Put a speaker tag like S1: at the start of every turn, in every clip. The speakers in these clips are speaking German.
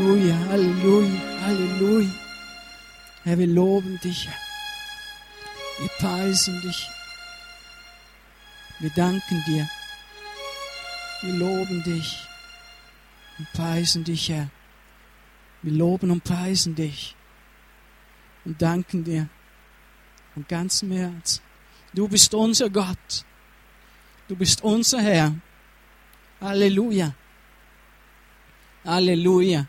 S1: Halleluja, Halleluja, Halleluja. Herr, wir loben dich. Wir preisen dich. Wir danken dir. Wir loben dich und preisen dich, Herr. Wir loben und preisen dich und danken dir von ganzem Herzen. Du bist unser Gott. Du bist unser Herr. Halleluja. Halleluja.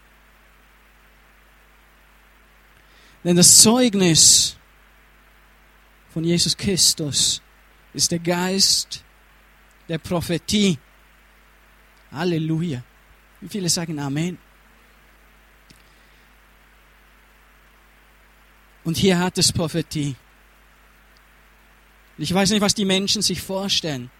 S1: Denn das Zeugnis von Jesus Christus ist der Geist der Prophetie. Halleluja. Wie viele sagen Amen? Und hier hat es Prophetie. Ich weiß nicht, was die Menschen sich vorstellen.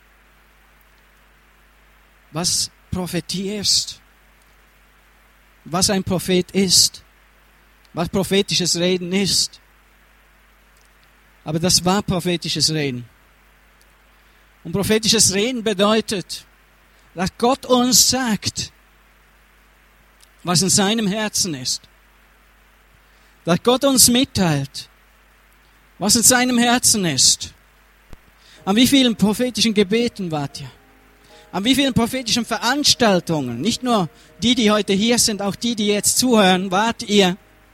S1: Was Prophetie ist. Was ein Prophet ist. Was prophetisches Reden ist. Aber das war prophetisches Reden. Und prophetisches Reden bedeutet, dass Gott uns sagt, was in seinem Herzen ist. Dass Gott uns mitteilt, was in seinem Herzen ist. An wie vielen prophetischen Gebeten wart ihr? An wie vielen prophetischen Veranstaltungen, nicht nur die heute hier sind, auch die jetzt zuhören, wart ihr?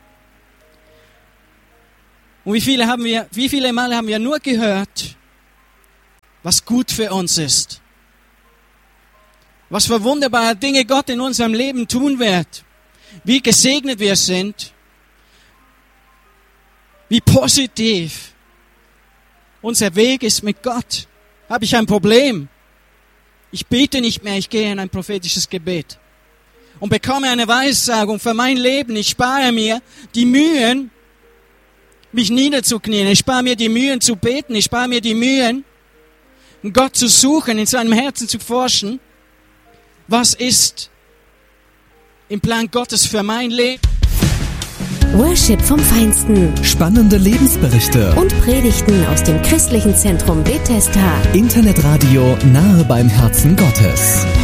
S1: Und wie viele Male haben wir nur gehört, was gut für uns ist? Was für wunderbare Dinge Gott in unserem Leben tun wird? Wie gesegnet wir sind? Wie positiv unser Weg ist mit Gott? Habe ich ein Problem? Ich bete nicht mehr, ich gehe in ein prophetisches Gebet und bekomme eine Weissagung für mein Leben. Ich spare mir die Mühen, mich niederzuknien. Ich spare mir die Mühen zu beten. Ich spare mir die Mühen, Gott zu suchen, in seinem Herzen zu forschen. Was ist im Plan Gottes für mein Leben?
S2: Worship vom Feinsten.
S3: Spannende Lebensberichte
S2: Und Predigten aus dem christlichen Zentrum Bethesda.
S3: Internetradio nahe beim Herzen Gottes.